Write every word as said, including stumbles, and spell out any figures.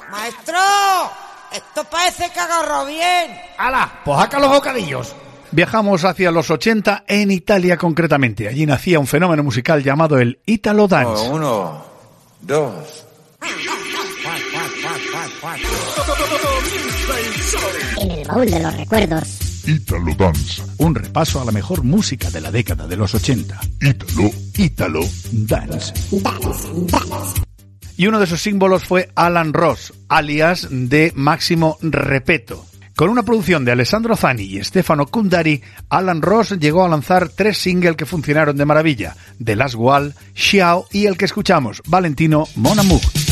¡Maestro! Esto parece que agarró bien. ¡Hala! Pues saca los bocadillos. Viajamos hacia los ochenta en Italia concretamente. Allí nacía un fenómeno musical llamado el Italo Dance. Oh, uno, dos. En el baúl de los recuerdos. Italo Dance. Un repaso a la mejor música de la década de los ochenta. Italo. Italo Dance. Dance, dance. Y uno de sus símbolos fue Alan Ross, alias de Máximo Repetto. Con una producción de Alessandro Zani y Stefano Cundari, Alan Ross llegó a lanzar tres singles que funcionaron de maravilla: The Last Wall, Xiao y el que escuchamos, Valentino Mon Amour.